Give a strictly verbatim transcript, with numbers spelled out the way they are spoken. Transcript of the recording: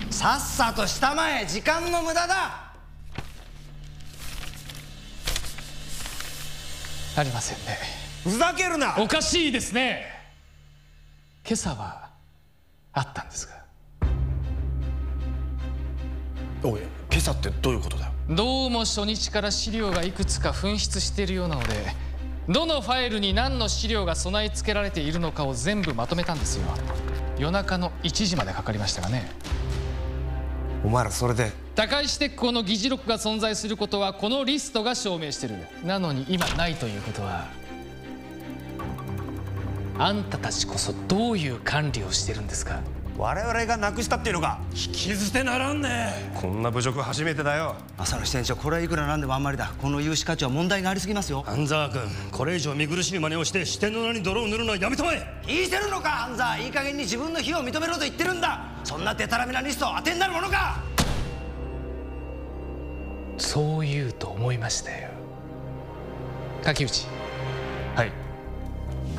さっさとしたまえ。時間の無駄だ。 ありませんね。 ふざけるな。 おかしいですね。今朝はあったんですが。 おい、今朝ってどういうことだよ。 どうも初日から資料がいくつか紛失しているようなので、どのファイルに何の資料が備え付けられているのかを全部まとめたんですよ。夜中のいちじまでかかりましたがね。 お前らそれで。 高石鉄工の議事録が存在することはこのリストが証明してる。なのに今ないということは、あんたたちこそどういう管理をしてるんですか。 我々がなくしたっていうのか。 引き捨てならんね。 こんな侮辱初めてだよ。 浅野支店長、これはいくらなんでもあんまりだ。この融資価値は問題がありすぎますよ。 半沢君、これ以上見苦しい真似をして支店の名に泥を塗るのはやめたまえ。 言いてるのか半沢。いい加減に自分の非を認めろと言ってるんだ。そんなデタラメなリストを当てになるものか。 そう言うと思いましたよ。柿内。